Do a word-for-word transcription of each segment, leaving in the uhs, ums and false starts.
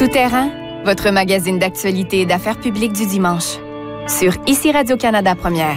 Tout terrain, votre magazine d'actualité et d'affaires publiques du dimanche. Sur Ici Radio-Canada Première.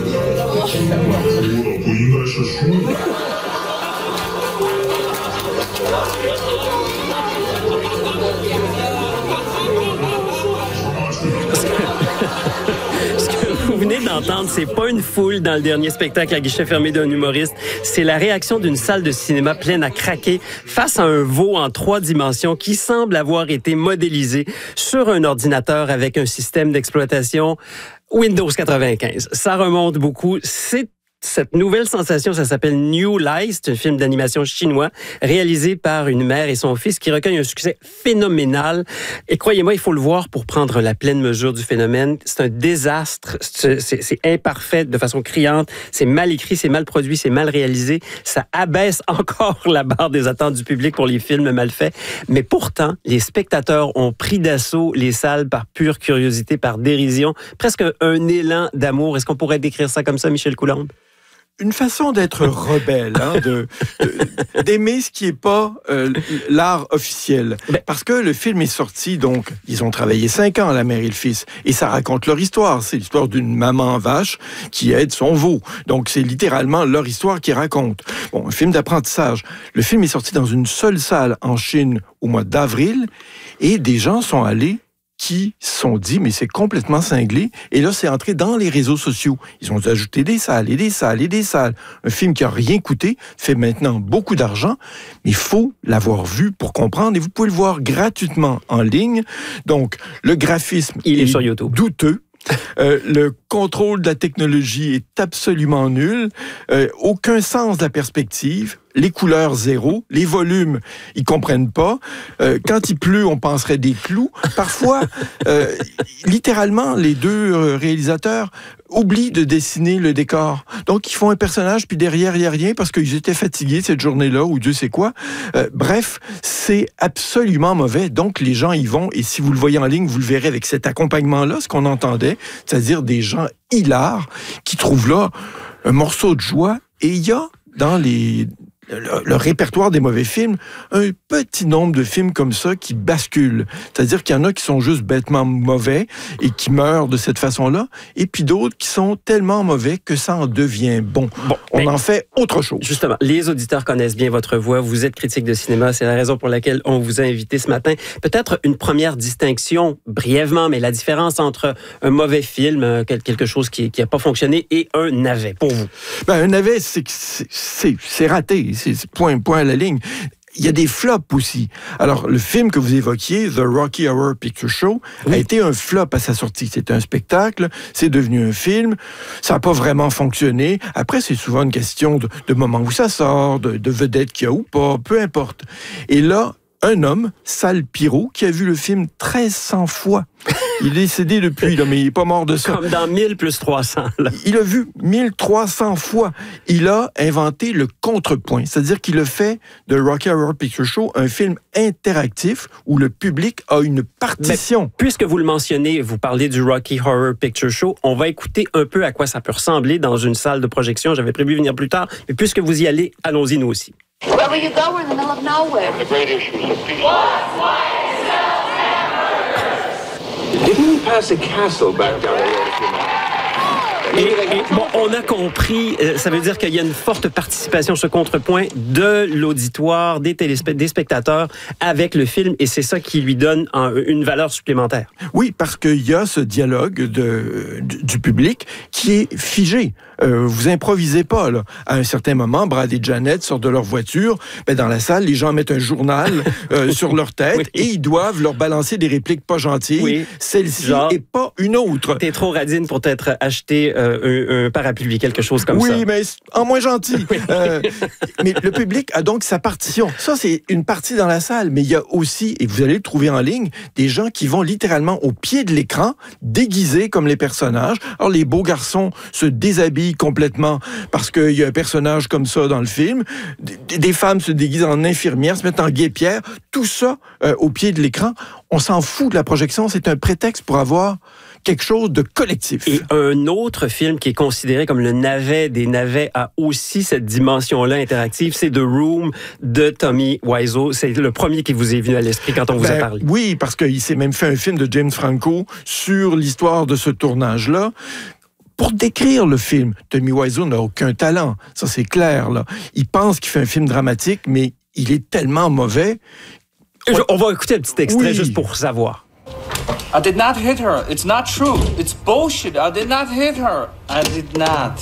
Vous venez d'entendre, c'est pas une foule dans le dernier spectacle à guichet fermé d'un humoriste, c'est la réaction d'une salle de cinéma pleine à craquer face à un veau en trois dimensions qui semble avoir été modélisé sur un ordinateur avec un système d'exploitation Windows quatre-vingt-quinze. Ça remonte beaucoup, c'est cette nouvelle sensation, ça s'appelle New Lies. C'est un film d'animation chinois réalisé par une mère et son fils qui recueille un succès phénoménal. Et croyez-moi, il faut le voir pour prendre la pleine mesure du phénomène. C'est un désastre. C'est, c'est, c'est imparfait de façon criante. C'est mal écrit, c'est mal produit, c'est mal réalisé. Ça abaisse encore la barre des attentes du public pour les films mal faits. Mais pourtant, les spectateurs ont pris d'assaut les salles par pure curiosité, par dérision. Presque un élan d'amour. Est-ce qu'on pourrait décrire ça comme ça, Michel Coulombe? Une façon d'être rebelle, hein, de, de, d'aimer ce qui n'est pas euh, l'art officiel. Parce que le film est sorti, donc, ils ont travaillé cinq ans, la mère et le fils, et ça raconte leur histoire. C'est l'histoire d'une maman vache qui aide son veau. Donc, c'est littéralement leur histoire qui raconte. Bon, un film d'apprentissage. Le film est sorti dans une seule salle en Chine au mois d'avril, et des gens sont allés qui se sont dit, mais c'est complètement cinglé. Et là, c'est entré dans les réseaux sociaux. Ils ont ajouté des salles et des salles et des salles. Un film qui n'a rien coûté, fait maintenant beaucoup d'argent, mais il faut l'avoir vu pour comprendre. Et vous pouvez le voir gratuitement en ligne. Donc, le graphisme il est, est sur YouTube. Douteux. Euh, le contrôle de la technologie est absolument nul. Euh, aucun sens de la perspective. Les couleurs, zéro. Les volumes, ils comprennent pas. Euh, quand il pleut, on penserait des clous. Parfois, euh, littéralement, les deux euh, réalisateurs oublient de dessiner le décor. Donc, ils font un personnage, puis derrière, il n'y a rien parce qu'ils étaient fatigués cette journée-là, ou Dieu sait quoi. Euh, bref, c'est absolument mauvais. Donc, les gens y vont, et si vous le voyez en ligne, vous le verrez avec cet accompagnement-là, ce qu'on entendait, c'est-à-dire des gens hilars qui trouvent là un morceau de joie. Et il y a, dans les... Le, le répertoire des mauvais films, un petit nombre de films comme ça qui basculent. C'est-à-dire qu'il y en a qui sont juste bêtement mauvais et qui meurent de cette façon-là, et puis d'autres qui sont tellement mauvais que ça en devient bon. bon On en fait autre chose. Justement, les auditeurs connaissent bien votre voix. Vous êtes critique de cinéma. C'est la raison pour laquelle on vous a invité ce matin. Peut-être une première distinction, brièvement, mais la différence entre un mauvais film, quelque chose qui n'a pas fonctionné, et un navet, pour vous. Ben, un navet, c'est, c'est, c'est, c'est raté. C'est point, point à la ligne. Il y a des flops aussi. Alors, le film que vous évoquiez, The Rocky Horror Picture Show, oui. a été un flop à sa sortie. C'était un spectacle, c'est devenu un film, ça n'a pas vraiment fonctionné. Après, c'est souvent une question de, de moment où ça sort, de, de vedette qu'il y a ou pas, peu importe. Et là, un homme, Sal Pirot, qui a vu le film treize cents fois. Il est décédé depuis, là, mais il n'est pas mort de ça. Comme dans mille plus trois cents. Là. Il a vu mille trois cents fois. Il a inventé le contrepoint. C'est-à-dire qu'il a fait de Rocky Horror Picture Show un film interactif où le public a une partition. Mais puisque vous le mentionnez, vous parlez du Rocky Horror Picture Show, on va écouter un peu à quoi ça peut ressembler dans une salle de projection. J'avais prévu venir plus tard, mais puisque vous y allez, allons-y nous aussi. Where will you go? We're in the middle of nowhere. The great issues of peace. Didn't we pass a castle back down the road a few miles? Et, et, bon, on a compris, euh, ça veut dire qu'il y a une forte participation, ce contrepoint de l'auditoire, des, téléspe- des spectateurs avec le film, et c'est ça qui lui donne un, une valeur supplémentaire. Oui, parce qu'il y a ce dialogue de, du, du public qui est figé. Euh, vous improvisez pas, là. À un certain moment, Brad et Janet sortent de leur voiture. Ben, dans la salle, les gens mettent un journal euh, sur leur tête oui. et ils doivent leur balancer des répliques pas gentilles. Oui. Celle-ci Genre, et pas une autre. T'es trop radine pour t'être acheté euh, un, un parapluie, quelque chose comme oui, ça. Oui, mais en moins gentil. euh, mais le public a donc sa partition. Ça, c'est une partie dans la salle. Mais il y a aussi, et vous allez le trouver en ligne, des gens qui vont littéralement au pied de l'écran, déguisés comme les personnages. Alors, les beaux garçons se déshabillent complètement parce qu'il y a un personnage comme ça dans le film. Des, des femmes se déguisent en infirmières, se mettent en guêpière. Tout ça euh, au pied de l'écran. On s'en fout de la projection. C'est un prétexte pour avoir quelque chose de collectif. Et un autre film qui est considéré comme le navet des navets a aussi cette dimension-là interactive, c'est The Room de Tommy Wiseau. C'est le premier qui vous est venu à l'esprit quand on vous ben, a parlé. Oui, parce qu'il s'est même fait un film de James Franco sur l'histoire de ce tournage-là. Pour décrire le film, Tommy Wiseau n'a aucun talent, ça c'est clair, là. Il pense qu'il fait un film dramatique, mais il est tellement mauvais. Je, on va écouter un petit extrait Oui. juste pour savoir. I did not hit her. It's not true. It's bullshit. I did not hit her. I did not.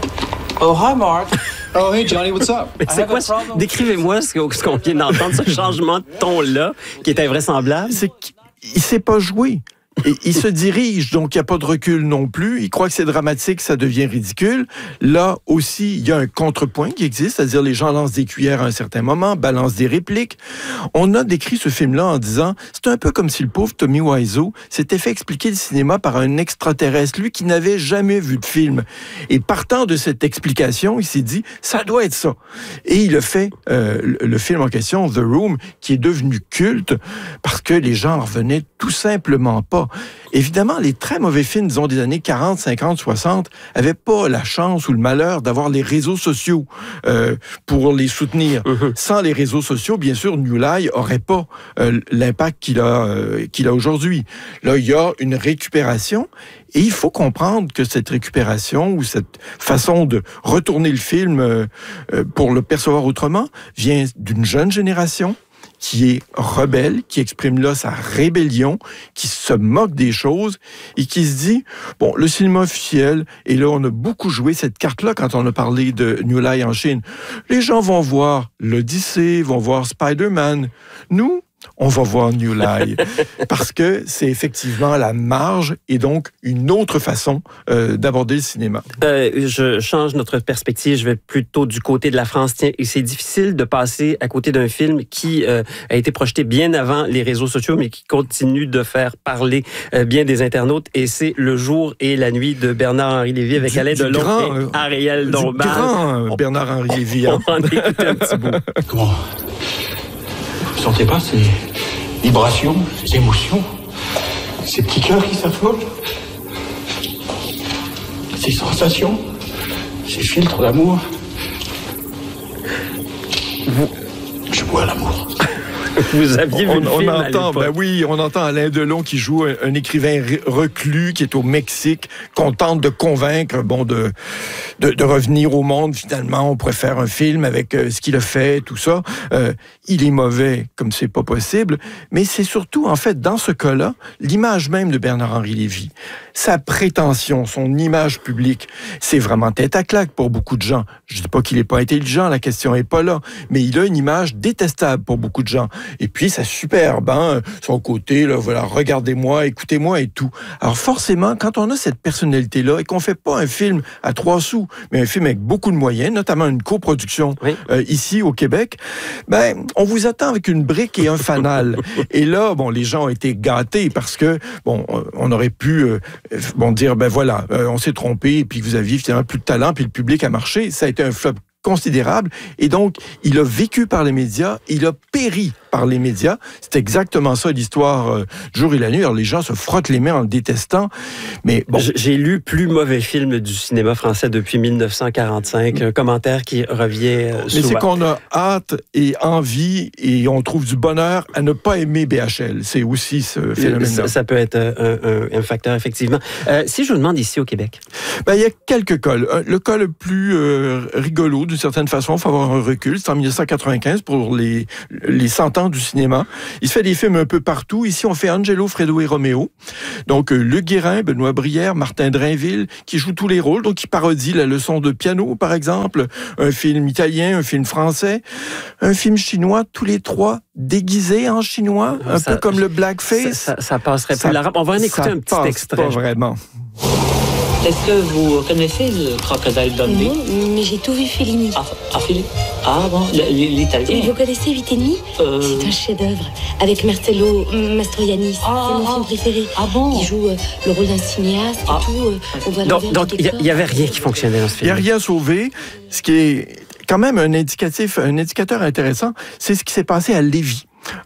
Oh, hi, Mark. Oh, hey, Johnny, what's up? Mais c'est quoi? Décrivez-moi ce qu'on, ce qu'on vient d'entendre, ce changement de ton-là, qui est invraisemblable. C'est qu'il ne sait pas jouer. Et il se dirige, donc il n'y a pas de recul non plus. Il croit que c'est dramatique, ça devient ridicule. Là aussi, il y a un contrepoint qui existe, c'est-à-dire les gens lancent des cuillères à un certain moment, balancent des répliques. On a décrit ce film-là en disant, c'est un peu comme si le pauvre Tommy Wiseau s'était fait expliquer le cinéma par un extraterrestre, lui qui n'avait jamais vu de film. Et partant de cette explication, il s'est dit, ça doit être ça. Et il a fait euh, le, le film en question, The Room, qui est devenu culte parce que les gens en revenaient tout simplement pas. Évidemment, les très mauvais films, disons, des années quarante, cinquante, soixante, n'avaient pas la chance ou le malheur d'avoir les réseaux sociaux euh, pour les soutenir. Mm-hmm. Sans les réseaux sociaux, bien sûr, New Lie n'aurait pas euh, l'impact qu'il a, euh, qu'il a aujourd'hui. Là, il y a une récupération et il faut comprendre que cette récupération ou cette façon de retourner le film euh, euh, pour le percevoir autrement vient d'une jeune génération qui est rebelle, qui exprime là sa rébellion, qui se moque des choses et qui se dit, bon, le cinéma officiel, et là, on a beaucoup joué cette carte-là quand on a parlé de New Lie en Chine. Les gens vont voir l'Odyssée, vont voir Spider-Man. Nous, on va voir New Lie, parce que c'est effectivement la marge et donc une autre façon euh, d'aborder le cinéma. Euh, je change notre perspective, je vais plutôt du côté de la France. Tiens, et c'est difficile de passer à côté d'un film qui euh, a été projeté bien avant les réseaux sociaux, mais qui continue de faire parler euh, bien des internautes, et c'est Le jour et la nuit de Bernard-Henri Lévy avec Alain Delon grand, et Ariel Dombal. Du grand Bernard-Henri Lévy. On va en écouter un petit bout. Comment? Vous sentez pas ces vibrations, ces émotions, ces petits cœurs qui s'affolent, ces sensations, ces filtres d'amour? Je bois l'amour. Vous aviez vu on, le on film entend, à ben oui, on entend Alain Delon qui joue un, un écrivain reclus qui est au Mexique, qu'on tente de convaincre, bon, de, de, de revenir au monde. Finalement, on pourrait faire un film avec euh, ce qu'il a fait, tout ça. Euh, il est mauvais, comme c'est pas possible, mais c'est surtout, en fait, dans ce cas-là, l'image même de Bernard-Henri Lévy, sa prétention, son image publique, c'est vraiment tête à claque pour beaucoup de gens. Je dis pas qu'il est pas intelligent, la question est pas là, mais il a une image détestable pour beaucoup de gens. Et puis, c'est superbe, hein, son côté, là, voilà, regardez-moi, écoutez-moi et tout. Alors, forcément, quand on a cette personnalité-là et qu'on fait pas un film à trois sous, mais un film avec beaucoup de moyens, notamment une coproduction oui. euh, ici au Québec, ben, on vous attend avec une brique et un fanal. Et là, bon, les gens ont été gâtés parce que, bon, on aurait pu, euh, bon, dire, ben voilà, euh, on s'est trompé, et puis vous aviez finalement plus de talent, puis le public a marché. Ça a été un flop considérable. Et donc, il a vécu par les médias, il a péri par les médias. C'est exactement ça l'histoire euh, du jour et la nuit. Alors, les gens se frottent les mains en le détestant. Mais bon. J'ai lu plus mauvais film du cinéma français depuis mille neuf cent quarante-cinq. Un commentaire qui revient euh, Mais souvent. c'est qu'on a hâte et envie et on trouve du bonheur à ne pas aimer B H L. C'est aussi ce phénomène-là. Ça, ça peut être un, un, un facteur, effectivement. Euh, si je vous demande ici au Québec? Ben, il y a quelques cas. Le cas le plus euh, rigolo, d'une certaine façon, il faut avoir un recul, c'est en mille neuf cent quatre-vingt-quinze pour les, les cent ans du cinéma. Il se fait des films un peu partout. Ici, on fait Angelo, Fredo et Roméo. Donc, euh, Luc Guérin, Benoît Brière, Martin Drainville, qui jouent tous les rôles. Donc, qui parodient la leçon de piano, par exemple. Un film italien, un film français, un film chinois, tous les trois déguisés en chinois, un ça, peu comme le blackface. Ça, ça, ça passerait ça, plus l'arabe. On va en écouter un petit passe extrait. Pas vraiment. Est-ce que vous connaissez le Crocodile Dundee? Non, mais j'ai tout vu Fellini. Ah, ah, Fellini. Ah bon, l'italien. Vous connaissez huit et demi euh... C'est un chef-d'œuvre avec Marcello Mastroianni. Ah, c'est mon ah, film préféré. Ah bon? Il joue euh, le rôle d'un cinéaste ah. et tout. Euh, on voit donc, donc il n'y avait rien qui fonctionnait dans ce film. Il n'y a rien sauvé. Ce qui est quand même un indicatif, un indicateur intéressant, c'est ce qui s'est passé à Lévis. Un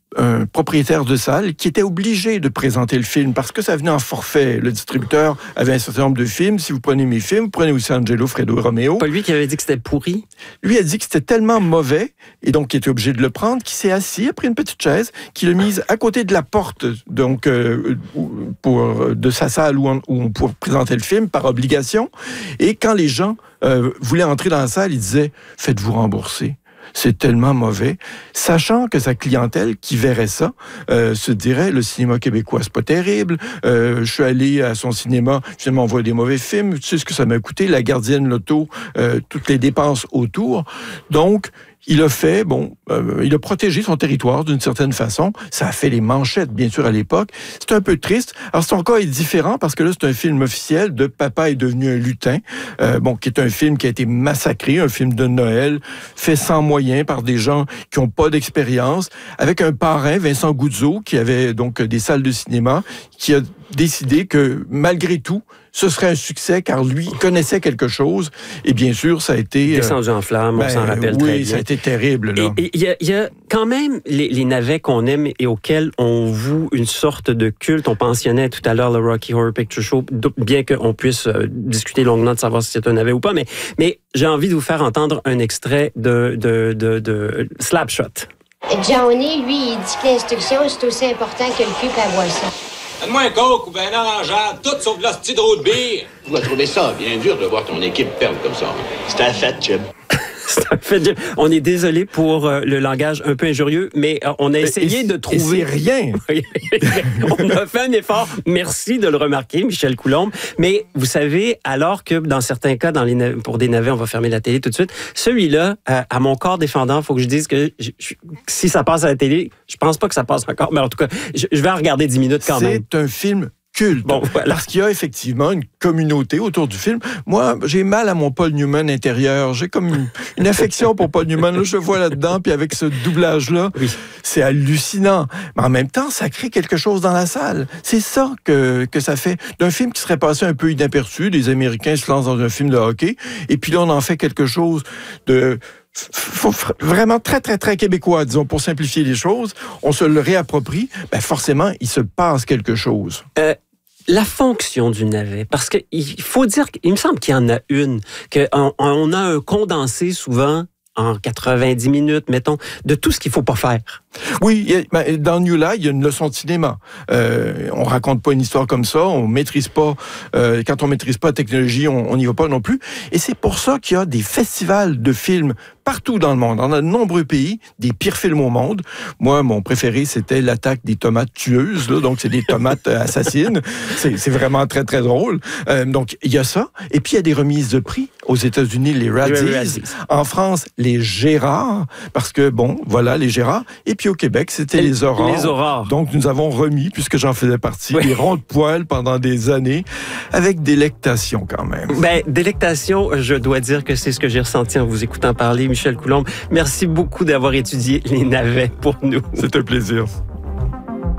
un propriétaire de salle qui était obligé de présenter le film parce que ça venait en forfait. Le distributeur avait un certain nombre de films. Si vous prenez mes films, vous prenez aussi Angelo, Fredo et Romeo. Pas lui qui avait dit que c'était pourri? Lui a dit que c'était tellement mauvais, et donc il était obligé de le prendre, qu'il s'est assis, a pris une petite chaise, qu'il l'a mise à côté de la porte donc, euh, pour, de sa salle où on, où on pouvait présenter le film par obligation. Et quand les gens euh, voulaient entrer dans la salle, il disait « Faites-vous rembourser ». C'est tellement mauvais, sachant que sa clientèle qui verrait ça euh, se dirait le cinéma québécois c'est pas terrible, euh, je suis allé à son cinéma, finalement on voit des mauvais films, tu sais ce que ça m'a coûté, la gardienne, l'auto, euh, toutes les dépenses autour. Donc il a fait, bon, euh, il a protégé son territoire d'une certaine façon. Ça a fait les manchettes, bien sûr, à l'époque. C'est un peu triste. Alors, son cas est différent parce que là, c'est un film officiel de Papa est devenu un lutin, euh, bon, qui est un film qui a été massacré, un film de Noël, fait sans moyens par des gens qui n'ont pas d'expérience, avec un parrain, Vincent Goudzo, qui avait donc des salles de cinéma, qui a décidé que, malgré tout, ce serait un succès, car lui connaissait quelque chose. Et bien sûr, ça a été... Descendu en flammes, ben, on s'en rappelle oui, très bien. ça a été terrible, là. Et il y, y a quand même les, les navets qu'on aime et auxquels on voue une sorte de culte. On mentionnait tout à l'heure le Rocky Horror Picture Show, bien qu'on puisse euh, discuter longuement de savoir si c'est un navet ou pas, mais, mais j'ai envie de vous faire entendre un extrait de, de, de, de Slapshot. Johnny, lui, il dit que l'instruction, c'est aussi important que le cul pour avoir ça. Donne-moi un coke ou ben un orangeade, tout sauf de la petite eau de bière. Tu vas trouver ça bien dur de voir ton équipe perdre comme ça. C'est un fait, Jim. C'est un fait, Jim. On est désolé pour euh, le langage un peu injurieux, mais euh, on a essayé et, de trouver... Et c'est rien. On a fait un effort. Merci de le remarquer, Michel Coulombe. Mais vous savez, alors que dans certains cas, dans les nav- pour des navets, on va fermer la télé tout de suite, celui-là, euh, à mon corps défendant, il faut que je dise que je, je, si ça passe à la télé, je pense pas que ça passe encore, mais en tout cas, je, je vais en regarder dix minutes quand même. C'est un film culte. Bon, voilà. Parce qu'il y a effectivement une communauté autour du film. Moi, j'ai mal à mon Paul Newman intérieur. J'ai comme une, une affection pour Paul Newman. Là, je le vois là-dedans, puis avec ce doublage-là, oui. C'est hallucinant. Mais en même temps, ça crée quelque chose dans la salle. C'est ça que, que ça fait. D'un film qui serait passé un peu inaperçu, les Américains se lancent dans un film de hockey, et puis là, on en fait quelque chose de... Faut vraiment très, très, très québécois, disons, pour simplifier les choses. On se le réapproprie. Ben forcément, il se passe quelque chose. Euh, la fonction du navet, parce qu'il faut dire, il me semble qu'il y en a une, qu'on on a un condensé souvent en quatre-vingt-dix minutes, mettons, de tout ce qu'il ne faut pas faire. Oui, dans New Light, il y a une leçon de cinéma. Euh, on raconte pas une histoire comme ça, on maîtrise pas. Euh, quand on maîtrise pas la technologie, on n'y va pas non plus. Et c'est pour ça qu'il y a des festivals de films partout dans le monde. On a de nombreux pays, des pires films au monde. Moi, mon préféré, c'était L'attaque des tomates tueuses. Là, donc, c'est des tomates assassines. C'est, c'est vraiment très, très drôle. Euh, donc, il y a ça. Et puis, il y a des remises de prix. Aux États-Unis, les Razzies. En France, les Gérards. Parce que, bon, voilà, les Gérards. Et puis, au Québec, c'était les Aurores. Les Aurores. Donc, nous avons remis, puisque j'en faisais partie, oui. Les ronds de poil pendant des années, avec délectation quand même. Ben, délectation, je dois dire que c'est ce que j'ai ressenti en vous écoutant parler, Michel Coulombe. Merci beaucoup d'avoir étudié les navets pour nous. C'est un plaisir.